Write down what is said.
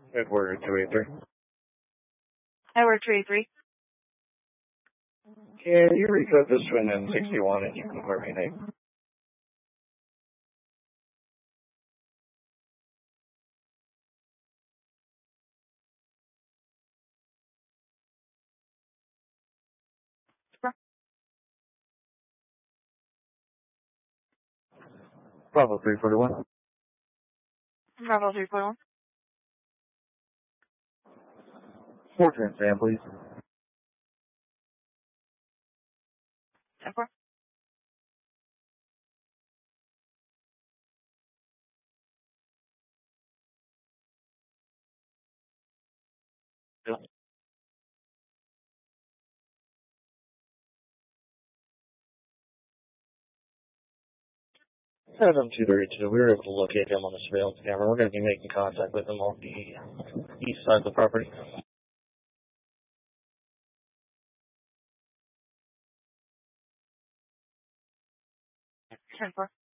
Edward 283. Edward 283. Can you recode this one in 61 and you can confirm your name? Bravo 341. Bravo 341. 410 Sam, please. 10-4. Adam 232. We were able to locate him on the surveillance camera. We're going to be making contact with him on the east side of the property. 10-4.